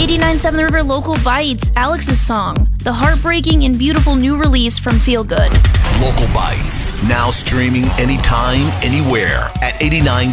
89.7 The River Local Bites, Alex's song, the heartbreaking and beautiful new release from Feel Good. Local Bites, now streaming anytime, anywhere at 89.7